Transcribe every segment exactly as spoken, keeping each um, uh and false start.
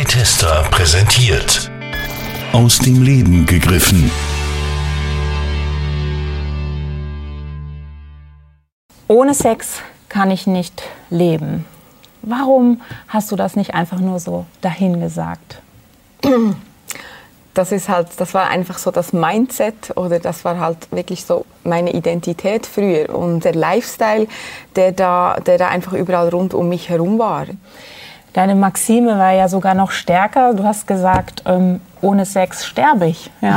Bethesda präsentiert. Aus dem Leben gegriffen. Ohne Sex kann ich nicht leben. Warum hast du das nicht einfach nur so dahingesagt? Das ist halt, das war einfach so das Mindset oder das war halt wirklich so meine Identität früher und der Lifestyle, der da, der da einfach überall rund um mich herum war. Deine Maxime war ja sogar noch stärker. Du hast gesagt, ähm, ohne Sex sterbe ich. Ja.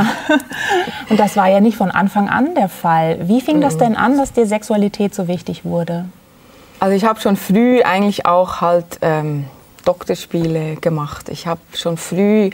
Und das war ja nicht von Anfang an der Fall. Wie fing das denn an, dass dir Sexualität so wichtig wurde? Also ich habe schon früh eigentlich auch halt ähm, Doktorspiele gemacht. Ich habe schon früh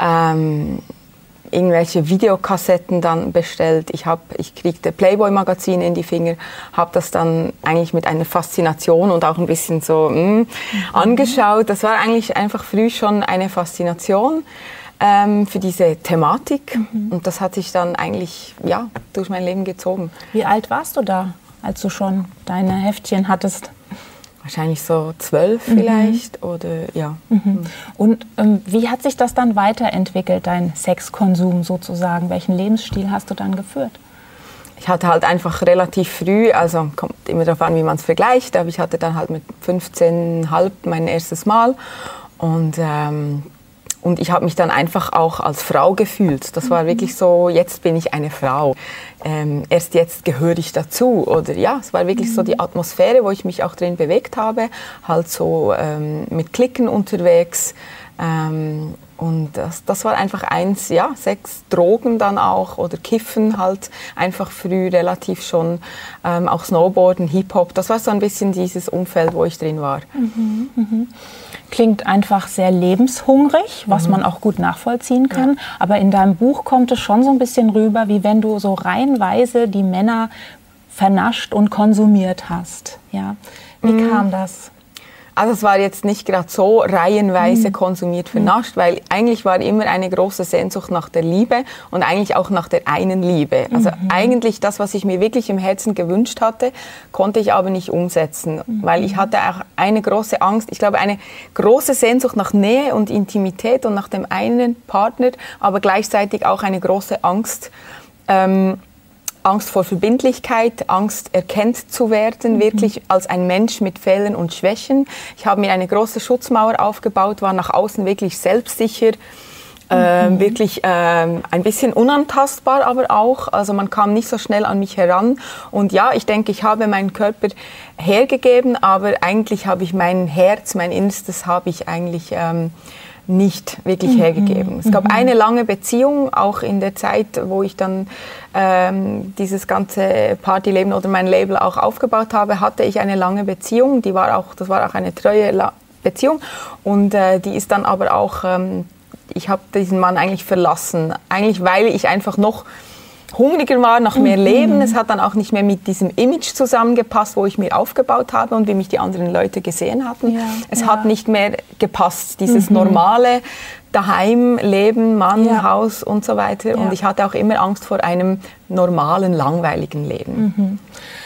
ähm, irgendwelche Videokassetten dann bestellt. Ich, hab, ich kriegte Playboy-Magazine in die Finger, habe das dann eigentlich mit einer Faszination und auch ein bisschen so mh, mhm. angeschaut. Das war eigentlich einfach früh schon eine Faszination ähm, für diese Thematik. Mhm. Und das hat sich dann eigentlich ja, durch mein Leben gezogen. Wie alt warst du da, als du schon deine Heftchen hattest? Wahrscheinlich so zwölf vielleicht mhm. oder ja. Mhm. Und ähm, wie hat sich das dann weiterentwickelt, dein Sexkonsum sozusagen? Welchen Lebensstil hast du dann geführt? Ich hatte halt einfach relativ früh, also kommt immer darauf an, wie man es vergleicht, aber ich hatte dann halt mit fünfzehn Komma fünf mein erstes Mal und ähm, Und ich habe mich dann einfach auch als Frau gefühlt. Das war wirklich so, jetzt bin ich eine Frau. Ähm, erst jetzt gehöre ich dazu. Oder ja, es war wirklich so die Atmosphäre, wo ich mich auch drin bewegt habe. Halt so ähm, mit Klicken unterwegs. Ähm, und das, das war einfach eins, ja, Sex, Drogen dann auch oder Kiffen halt einfach früh relativ schon. Ähm, auch Snowboarden, Hip-Hop. Das war so ein bisschen dieses Umfeld, wo ich drin war. Mhm, mhm. Klingt einfach sehr lebenshungrig, was mhm. man auch gut nachvollziehen kann. Ja. Aber in deinem Buch kommt es schon so ein bisschen rüber, wie wenn du so reihenweise die Männer vernascht und konsumiert hast. Ja. Wie mhm. kam das? Also es war jetzt nicht gerade so reihenweise mhm. konsumiert, vernascht, mhm. weil eigentlich war immer eine große Sehnsucht nach der Liebe und eigentlich auch nach der einen Liebe. Also mhm. eigentlich das, was ich mir wirklich im Herzen gewünscht hatte, konnte ich aber nicht umsetzen, mhm. weil ich hatte auch eine große Angst, ich glaube eine große Sehnsucht nach Nähe und Intimität und nach dem einen Partner, aber gleichzeitig auch eine große Angst, ähm, Angst vor Verbindlichkeit, Angst erkannt zu werden, mhm. wirklich als ein Mensch mit Fehlern und Schwächen. Ich habe mir eine große Schutzmauer aufgebaut, war nach außen wirklich selbstsicher, mhm. äh, wirklich äh, ein bisschen unantastbar aber auch. Also man kam nicht so schnell an mich heran. Und ja, ich denke, ich habe meinen Körper hergegeben, aber eigentlich habe ich mein Herz, mein Innerstes habe ich eigentlich ähm, nicht wirklich mhm. hergegeben. Es gab mhm. eine lange Beziehung, auch in der Zeit, wo ich dann ähm, dieses ganze Partyleben oder mein Label auch aufgebaut habe, hatte ich eine lange Beziehung. Die war auch, das war auch eine treue La- Beziehung und äh, die ist dann aber auch, ähm, ich habe diesen Mann eigentlich verlassen, eigentlich weil ich einfach noch hungriger war nach mehr mhm. Leben. Es hat dann auch nicht mehr mit diesem Image zusammengepasst, wo ich mir aufgebaut habe und wie mich die anderen Leute gesehen hatten. Ja, es ja. hat nicht mehr gepasst, dieses mhm. normale Daheimleben, Mann, ja. Haus und so weiter. Ja. Und ich hatte auch immer Angst vor einem normalen, langweiligen Leben. Mhm.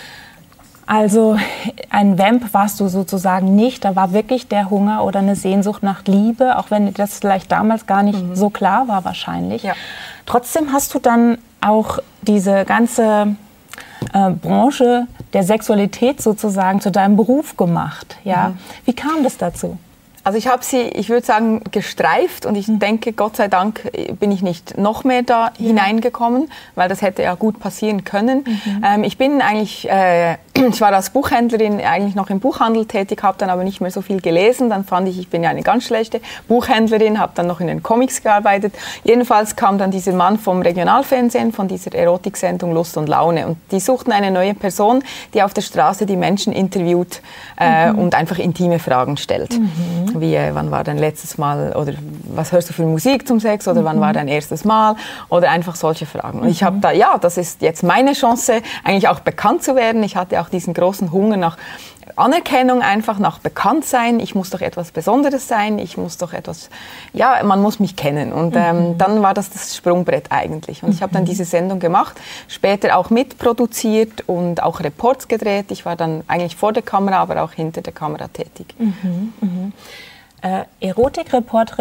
Also ein Vamp warst du sozusagen nicht. Da war wirklich der Hunger oder eine Sehnsucht nach Liebe, auch wenn das vielleicht damals gar nicht mhm. so klar war wahrscheinlich. Ja. Trotzdem hast du dann auch diese ganze äh, Branche der Sexualität sozusagen zu deinem Beruf gemacht. Ja? Mhm. Wie kam das dazu? Also ich habe sie, ich würde sagen, gestreift und ich mhm. denke, Gott sei Dank bin ich nicht noch mehr da ja. hineingekommen, weil das hätte ja gut passieren können. Mhm. Ähm, ich bin eigentlich, äh, ich war als Buchhändlerin eigentlich noch im Buchhandel tätig, habe dann aber nicht mehr so viel gelesen. Dann fand ich, ich bin ja eine ganz schlechte Buchhändlerin, habe dann noch in den Comics gearbeitet. Jedenfalls kam dann dieser Mann vom Regionalfernsehen, von dieser Erotiksendung Lust und Laune. Und die suchten eine neue Person, die auf der Straße die Menschen interviewt äh, mhm. und einfach intime Fragen stellt. Mhm. Wie, äh, wann war dein letztes Mal, oder was hörst du für Musik zum Sex, oder mhm. wann war dein erstes Mal, oder einfach solche Fragen. Und mhm. ich habe da, ja, das ist jetzt meine Chance, eigentlich auch bekannt zu werden. Ich hatte auch diesen großen Hunger nach Anerkennung, einfach nach Bekanntsein. Ich muss doch etwas Besonderes sein, ich muss doch etwas, ja, man muss mich kennen. Und ähm, mhm. dann war das das Sprungbrett eigentlich. Und mhm. ich habe dann diese Sendung gemacht, später auch mitproduziert und auch Reports gedreht. Ich war dann eigentlich vor der Kamera, aber auch hinter der Kamera tätig. Mhm. Mhm. Äh, Erotikreporterin